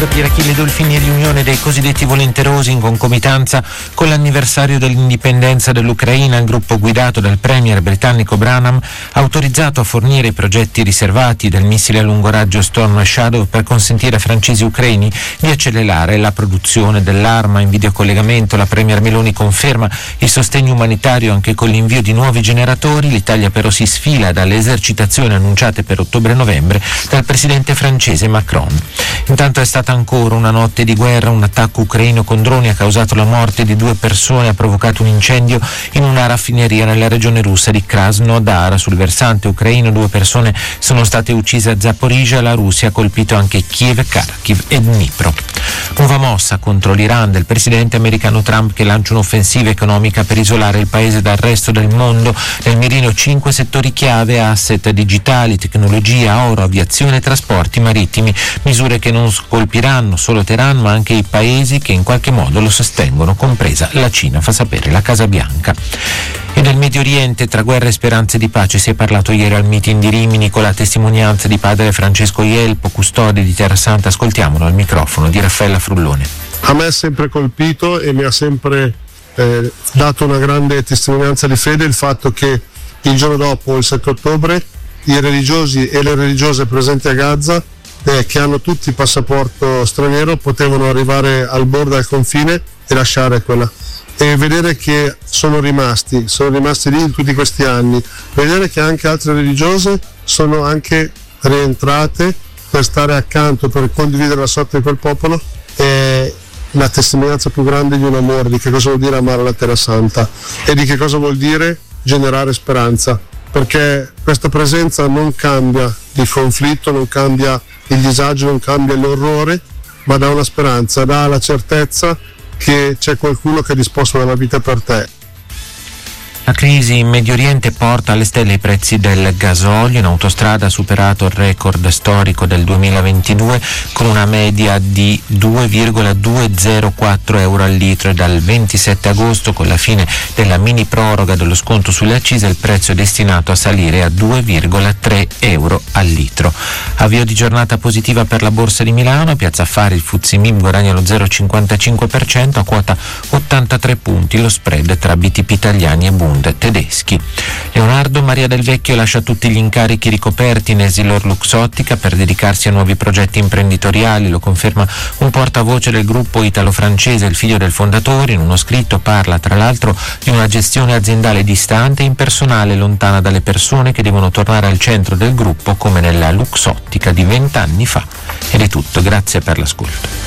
per Achille Dolfini, riunione dei cosiddetti volenterosi in concomitanza con l'anniversario dell'indipendenza dell'Ucraina. Il gruppo guidato dal premier britannico Branham ha autorizzato a fornire i progetti riservati del missile a lungo raggio Storm Shadow per consentire ai francesi ucraini di accelerare la produzione dell'arma. In videocollegamento la premier Meloni conferma il sostegno umanitario anche con l'invio di nuovi generatori. L'Italia però si sfila dalle esercitazioni annunciate per ottobre-novembre dal presidente francese Macron. Intanto è stata ancora una notte di guerra. Un attacco ucraino con droni ha causato la morte di 2 persone, ha provocato un incendio in una raffineria nella regione russa di Krasnodar. Sul versante ucraino 2 persone sono state uccise a Zaporizhzhia. La Russia ha colpito anche Kiev, Kharkiv e Dnipro. Nuova mossa contro l'Iran del presidente americano Trump, che lancia un'offensiva economica per isolare il paese dal resto del mondo. Nel mirino 5 settori chiave: asset digitali, tecnologia, oro, aviazione e trasporti marittimi. Misure che non colpiranno solo Teheran ma anche i paesi che in qualche modo lo sostengono, compresa la Cina, fa sapere la Casa Bianca. E del Medio Oriente, tra guerra e speranze di pace, si è parlato ieri al meeting di Rimini con la testimonianza di padre Francesco Ielpo, custode di Terra Santa. Ascoltiamolo al microfono di Raffaella Frullone. A me è sempre colpito e mi ha sempre dato una grande testimonianza di fede il fatto che il giorno dopo, il 7 ottobre, i religiosi e le religiose presenti a Gaza, che hanno tutti il passaporto straniero, potevano arrivare al bordo, al confine e lasciare quella. E vedere che sono rimasti lì in tutti questi anni, vedere che anche altre religiose sono anche rientrate per stare accanto, per condividere la sorte di quel popolo, è la testimonianza più grande di un amore, di che cosa vuol dire amare la Terra Santa e di che cosa vuol dire generare speranza, perché questa presenza non cambia il conflitto, non cambia il disagio, non cambia l'orrore, ma dà una speranza, dà la certezza che c'è qualcuno che è disposto a dare la vita per te. La crisi in Medio Oriente porta alle stelle i prezzi del gasolio. In autostrada ha superato il record storico del 2022 con una media di 2,204 euro al litro, e dal 27 agosto, con la fine della mini proroga dello sconto sulle accise, il prezzo è destinato a salire a 2,3 euro al litro. Avvio di giornata positiva per la Borsa di Milano. Piazza Affari, il FTSE MIB guadagna lo 0,55% a quota 83 punti. Lo spread tra BTP italiani e Bund tedeschi. Leonardo Maria Del Vecchio lascia tutti gli incarichi ricoperti in Essilor Luxottica per dedicarsi a nuovi progetti imprenditoriali. Lo conferma un portavoce del gruppo italo-francese. Il figlio del fondatore, in uno scritto, parla tra l'altro di una gestione aziendale distante e impersonale, lontana dalle persone, che devono tornare al centro del gruppo come nella Luxottica di 20 anni fa. Ed è tutto, grazie per l'ascolto.